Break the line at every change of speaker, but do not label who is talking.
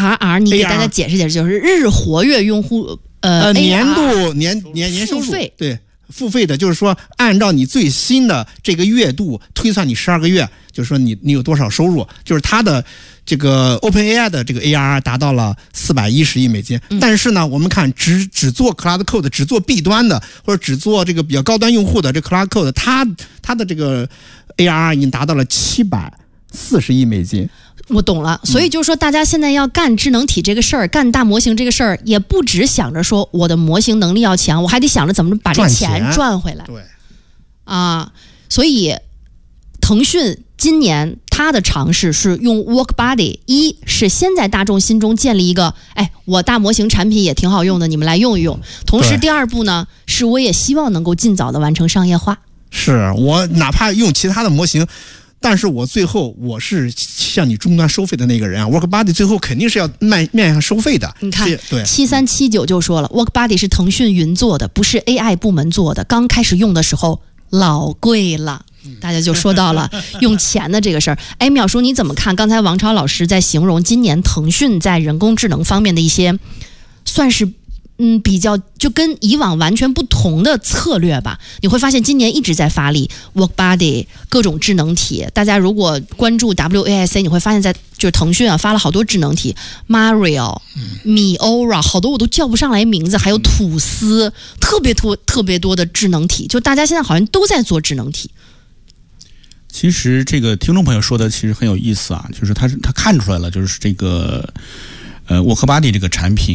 ARR 你给大家解释解释，就是日活跃用户
年度年收入
付费，
对。付费的，就是说按照你最新的这个月度推算你12个月，就是说你有多少收入，就是它的这个 OpenAI 的这个 ARR 达到了410亿美金。但是呢，我们看只做 Cloud Code， 只做 B 端的或者只做这个比较高端用户的这 Cloud Code， 它的这个 ARR 已经达到了740亿美金。
我懂了，所以就是说，大家现在要干智能体这个事儿，干大模型这个事儿，也不只想着说我的模型能力要强，我还得想着怎么把这钱赚回来。
对，
所以腾讯今年它的尝试是用 WorkBuddy， 一是先在大众心中建立一个，我大模型产品也挺好用的，你们来用一用。同时，第二步呢，是我也希望能够尽早的完成商业化。
是我哪怕用其他的模型。但是我最后我是向你终端收费的那个人啊 ，WorkBuddy 最后肯定是要面向收费的。
你看，
对
7379就说了 ，WorkBuddy 是腾讯云做的，不是 AI 部门做的。刚开始用的时候老贵了，大家就说到了用钱的这个事儿。淼叔你怎么看？刚才王超老师在形容今年腾讯在人工智能方面的一些，算是。比较就跟以往完全不同的策略吧，你会发现今年一直在发力 WorkBuddy 各种智能体。大家如果关注 WAIC， 你会发现就是腾讯发了好多智能体 Mario、Miora， 好多我都叫不上来名字，还有吐司，特别多的智能体，就大家现在好像都在做智能体。
其实这个听众朋友说的其实很有意思啊，就是他看出来了，就是这个WorkBuddy 这个产品